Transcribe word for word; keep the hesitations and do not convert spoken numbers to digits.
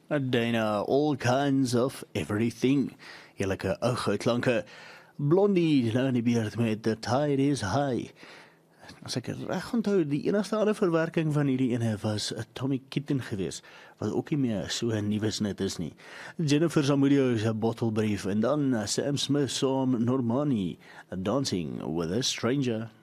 Dana, all kinds of everything. Heerlijke ou goudklanke. Blondie, nou in die beurt met The Tide is High. As ek reg onthou, die enigste ander verwerking van hierdie ene was Tommy Kitten geweest, wat ook nie meer so 'n nuwe snit is nie. Jennifer Zamudio se Bottle Brief en dan Sam Smith saam Normani, Dancing with a Stranger.